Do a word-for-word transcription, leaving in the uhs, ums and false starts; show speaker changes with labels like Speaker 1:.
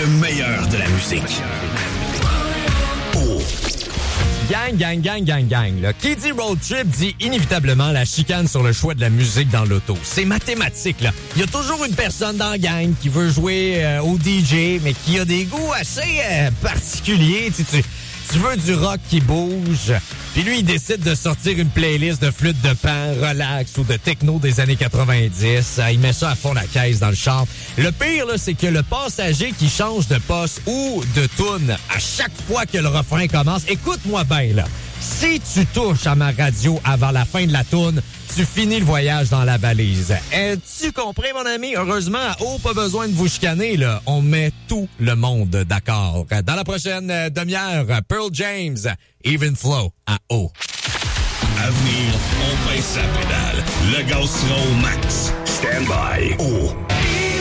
Speaker 1: le meilleur de la musique. Oh.
Speaker 2: Gang, gang, gang, gang, gang. Là. Qui dit road trip dit inévitablement la chicane sur le choix de la musique dans l'auto. C'est mathématique, là. Il y a toujours une personne dans la gang qui veut jouer euh, au D J, mais qui a des goûts assez euh, particuliers. Tu, tu, tu veux du rock qui bouge, puis lui, il décide de sortir une playlist de flûte de pan, relax ou de techno des années quatre-vingt-dix. Il met ça à fond la caisse dans le char. Le pire, là, c'est que le passager qui change de poste ou de tune à chaque fois que le refrain commence, écoute-moi bien, là. Si tu touches à ma radio avant la fin de la toune, tu finis le voyage dans la valise. Es-tu compris, mon ami? Heureusement, à haut, pas besoin de vous chicaner, là. On met tout le monde d'accord. Dans la prochaine euh, demi-heure, Pearl James, Even Flow à haut.
Speaker 1: À venir, on baisse sa pédale. Le gaz sera au max. Stand by. Oh.